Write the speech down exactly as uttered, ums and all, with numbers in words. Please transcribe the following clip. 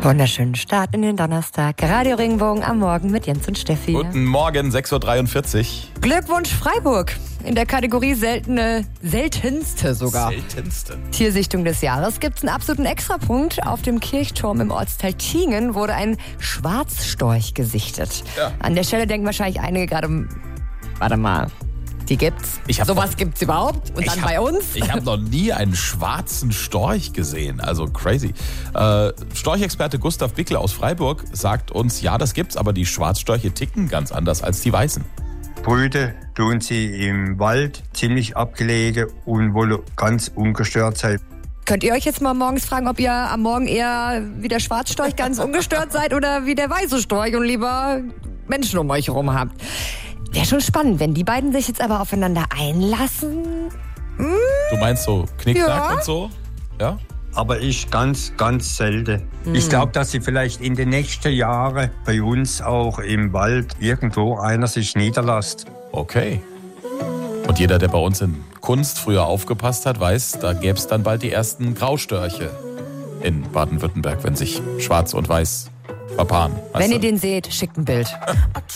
Wunderschönen Start in den Donnerstag. Radio Regenbogen am Morgen mit Jens und Steffi. Guten Morgen, sechs Uhr dreiundvierzig. Glückwunsch Freiburg. In der Kategorie seltene, seltenste sogar. Seltenste. Tiersichtung des Jahres gibt's einen absoluten Extrapunkt. Auf dem Kirchturm im Ortsteil Tiengen wurde ein Schwarzstorch gesichtet. Ja. An der Stelle denken wahrscheinlich einige gerade, warte mal, die gibt's? Ich hab Sowas noch- gibt's überhaupt? Und dann hab, bei uns? Ich habe noch nie einen schwarzen Storch gesehen. Also crazy. Äh, Storchexperte Gustav Bickel aus Freiburg sagt uns, ja, das gibt's, aber die Schwarzstörche ticken ganz anders als die weißen. Brüte tun sie im Wald, ziemlich abgelegen und wollen ganz ungestört sein. Könnt ihr euch jetzt mal morgens fragen, ob ihr am Morgen eher wie der Schwarzstorch ganz ungestört seid oder wie der weiße Storch und lieber Menschen um euch herum habt? Wäre schon spannend, wenn die beiden sich jetzt aber aufeinander einlassen. Du meinst so Knickknack Ja. und so? Ja? Aber ich ganz, ganz selten. Ich glaube, dass sie vielleicht in den nächsten Jahren bei uns auch im Wald irgendwo einer sich niederlässt. Okay. Und jeder, der bei uns in Kunst früher aufgepasst hat, weiß, da gäbe es dann bald die ersten Graustörche in Baden-Württemberg, wenn sich Schwarz und Weiß verpaaren. Weißt Wenn du? ihr den seht, schickt ein Bild.